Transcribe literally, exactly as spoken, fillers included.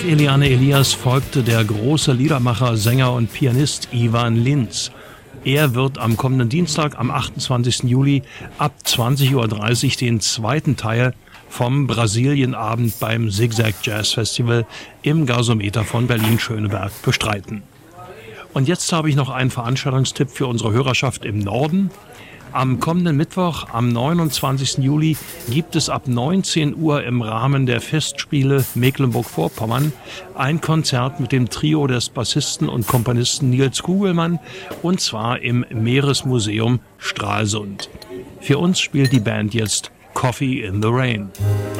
Nach Eliane Elias folgte der große Liedermacher, Sänger und Pianist Ivan Lins. Er wird am kommenden Dienstag, am achtundzwanzigsten Juli ab zwanzig Uhr dreißig den zweiten Teil vom Brasilienabend beim Zigzag Jazz Festival im Gasometer von Berlin-Schöneberg bestreiten. Und jetzt habe ich noch einen Veranstaltungstipp für unsere Hörerschaft im Norden. Am kommenden Mittwoch, am neunundzwanzigsten Juli, gibt es ab neunzehn Uhr im Rahmen der Festspiele Mecklenburg-Vorpommern ein Konzert mit dem Trio des Bassisten und Komponisten Nils Kugelmann, und zwar im Meeresmuseum Stralsund. Für uns spielt die Band jetzt Coffee in the Rain.